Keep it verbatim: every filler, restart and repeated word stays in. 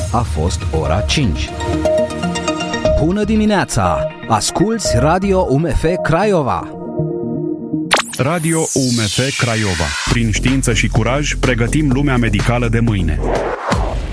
a fost ora cinci. Bună dimineața! Asculți Radio U M F Craiova! Radio U M F Craiova. Prin știință și curaj, pregătim lumea medicală de mâine.